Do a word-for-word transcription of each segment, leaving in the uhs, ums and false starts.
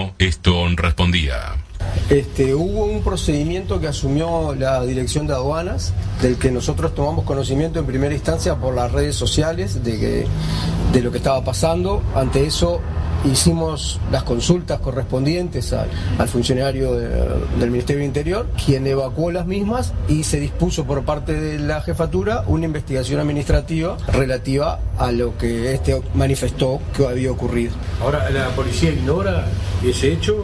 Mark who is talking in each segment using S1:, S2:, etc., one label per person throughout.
S1: Castro, esto respondía.
S2: Este, hubo un procedimiento que asumió la Dirección de Aduanas, del que nosotros tomamos conocimiento en primera instancia por las redes sociales de, que, de lo que estaba pasando. Ante eso hicimos las consultas correspondientes al, al funcionario de, del Ministerio del Interior, quien evacuó las mismas y se dispuso por parte de la jefatura una investigación administrativa relativa a lo que este manifestó que había ocurrido.
S3: Ahora, ¿la policía ignora ese hecho?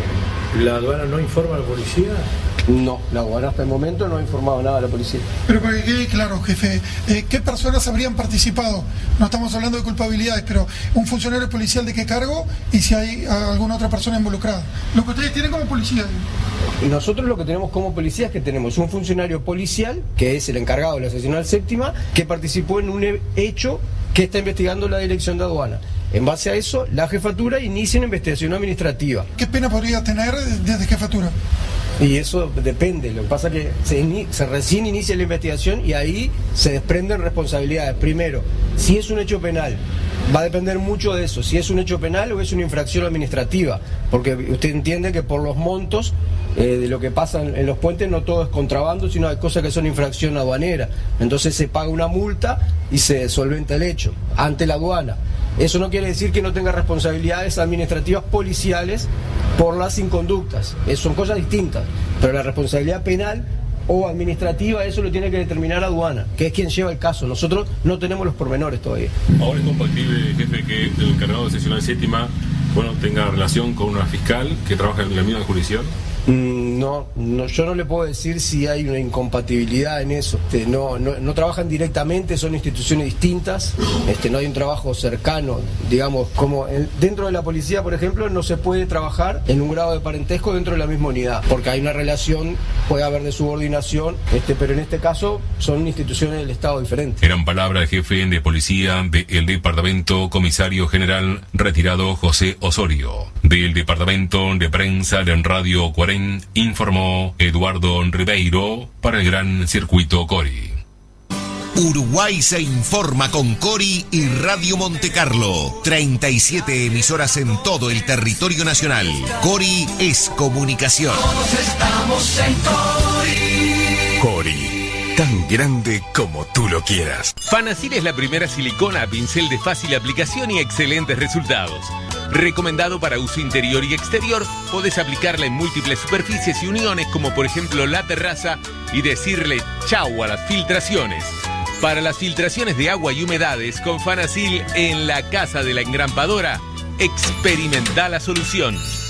S3: ¿La aduana no informa a la policía?
S2: No, la aduana hasta el momento no ha informado nada a la policía.
S4: Pero para que quede claro, jefe, eh, ¿qué personas habrían participado? No estamos hablando de culpabilidades, pero un funcionario policial de qué cargo y si hay alguna otra persona involucrada. Lo que ustedes tienen como policía.
S2: Nosotros lo que tenemos como policía es que tenemos un funcionario policial, que es el encargado de la seccional séptima, que participó en un hecho que está investigando la Dirección de Aduana. En base a eso, la jefatura inicia una investigación administrativa.
S4: ¿Qué pena podría tener desde jefatura?
S2: Y eso depende, lo que pasa es que se, in, se recién inicia la investigación y ahí se desprenden responsabilidades. Primero, si es un hecho penal, va a depender mucho de eso, si es un hecho penal o es una infracción administrativa, porque usted entiende que por los montos eh, de lo que pasa en, en los puentes no todo es contrabando, sino hay cosas que son infracción aduanera. Entonces se paga una multa y se solventa el hecho ante la aduana. Eso no quiere decir que no tenga responsabilidades administrativas policiales por las inconductas. Eso son cosas distintas. Pero la responsabilidad penal o administrativa, eso lo tiene que determinar aduana, que es quien lleva el caso. Nosotros no tenemos los pormenores todavía.
S5: Ahora es compatible, jefe, que el encargado de seccional séptima, bueno, tenga relación con una fiscal que trabaja en la misma jurisdicción.
S2: No, no, yo no le puedo decir si hay una incompatibilidad en eso. Este, no, no, no trabajan directamente, son instituciones distintas. Este, no hay un trabajo cercano, digamos, como el, dentro de la policía, por ejemplo, no se puede trabajar en un grado de parentesco dentro de la misma unidad, porque hay una relación, puede haber de subordinación, este, pero en este caso son instituciones del Estado diferentes.
S1: Eran palabras del jefe de policía del departamento comisario general retirado José Osorio. Del departamento de prensa de Radio cuarenta informó Eduardo Ribeiro para el Gran Circuito Cori.
S6: Uruguay se informa con Cori y Radio Montecarlo. treinta y siete emisoras en todo el territorio nacional. Cori es comunicación.
S7: Todos estamos en Cori.
S6: Cori, tan grande como tú lo quieras.
S8: Fanacil es la primera silicona a pincel de fácil aplicación y excelentes resultados. Recomendado para uso interior y exterior, podés aplicarla en múltiples superficies y uniones como por ejemplo la terraza y decirle chau a las filtraciones. Para las filtraciones de agua y humedades con Fanacil en la casa de la engrampadora, experimenta la solución.